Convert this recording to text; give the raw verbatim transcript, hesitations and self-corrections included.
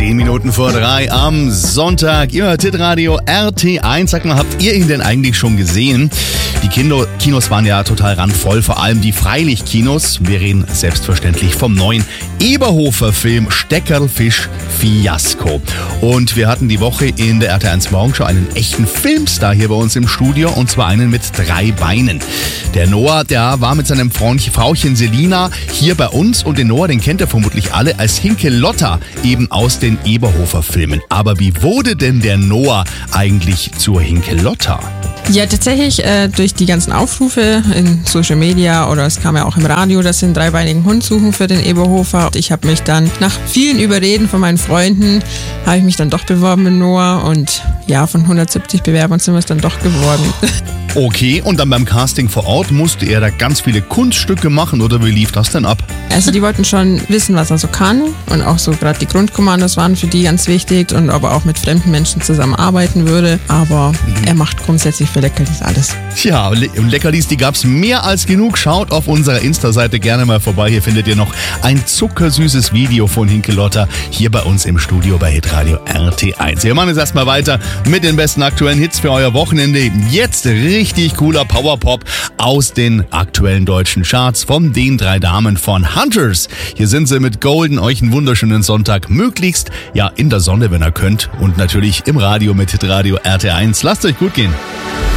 Zehn Minuten vor drei am Sonntag. Ihr hört Hitradio R T eins. Sag mal, habt ihr ihn denn eigentlich schon gesehen? Die Kino- Kinos waren ja total randvoll, vor allem die Freilichtkinos. Wir reden selbstverständlich vom neuen Eberhofer-Film Steckerlfisch Fiasko. Und wir hatten die Woche in der R T eins Morgenshow einen echten Filmstar hier bei uns im Studio, und zwar einen mit drei Beinen. Der Noah, der war mit seinem Frauchen Selina hier bei uns, und den Noah, den kennt ihr vermutlich alle als Hinke-Lotta, eben aus den Eberhofer-Filmen. Aber wie wurde denn der Noah eigentlich zur Hinke-Lotta? Ja, tatsächlich äh, durch die ganzen Aufrufe in Social Media, oder es kam ja auch im Radio, dass sie einen dreibeinigen Hund suchen für den Eberhofer. Ich habe mich dann nach vielen Überreden von meinen Freunden, habe ich mich dann doch beworben mit Noah, und ja, von hundertsiebzig Bewerbern sind wir es dann doch geworden. Okay, und dann beim Casting vor Ort musste er da ganz viele Kunststücke machen, oder wie lief das denn ab? Also die wollten schon wissen, was er so kann, und auch so gerade die Grundkommandos waren für die ganz wichtig, und ob er auch mit fremden Menschen zusammenarbeiten würde, aber mhm. er macht grundsätzlich für Leckerlis alles. Tja, Le- Leckerlis, die gab's mehr als genug. Schaut auf unserer Insta-Seite gerne mal vorbei. Hier findet ihr noch ein zuckersüßes Video von Hinke-Lotta hier bei uns im Studio bei Hitradio R T eins. Wir machen jetzt erstmal weiter mit den besten aktuellen Hits für euer Wochenende. Jetzt richtig cooler Powerpop aus den aktuellen deutschen Charts von den drei Damen von Hunters. Hier sind sie mit Golden. Euch einen wunderschönen Sonntag. Möglichst ja in der Sonne, wenn ihr könnt. Und natürlich im Radio mit Hitradio R T eins. Lasst euch gut gehen.